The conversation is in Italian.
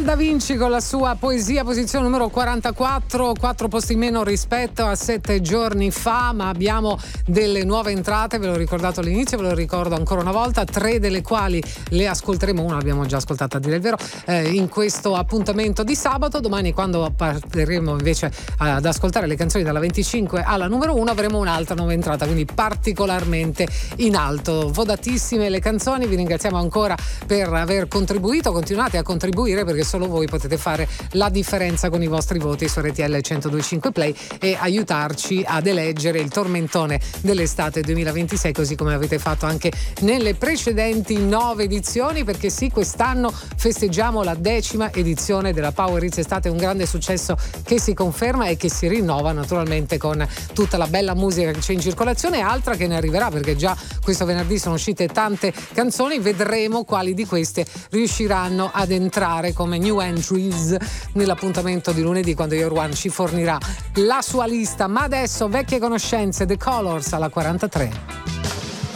Leonardo da Vinci con la sua poesia, posizione numero 44, 4 posti in meno rispetto a 7 giorni fa, ma abbiamo delle nuove entrate, ve l'ho ricordato all'inizio, ve lo ricordo ancora una volta, 3 delle quali le ascolteremo, una l'abbiamo già ascoltata a dire il vero, in questo appuntamento di sabato. Domani, quando partiremo invece ad ascoltare le canzoni dalla 25 alla numero 1, avremo un'altra nuova entrata, quindi particolarmente in alto. Votatissime le canzoni, vi ringraziamo ancora per aver contribuito, continuate a contribuire perché solo voi potete fare la differenza con i vostri voti su RTL 102.5 Play e aiutarci ad eleggere il tormentone dell'estate 2026, così come avete fatto anche nelle precedenti 9 edizioni, perché sì, quest'anno festeggiamo la 10ª edizione della Power Hits Estate, un grande successo che si conferma e che si rinnova naturalmente con tutta la bella musica che c'è in circolazione e altra che ne arriverà, perché già questo venerdì sono uscite tante canzoni, vedremo quali di queste riusciranno ad entrare come new entries nell'appuntamento di lunedì, quando Year One ci fornirà la sua lista. Ma adesso vecchie conoscenze, The Colors alla 43.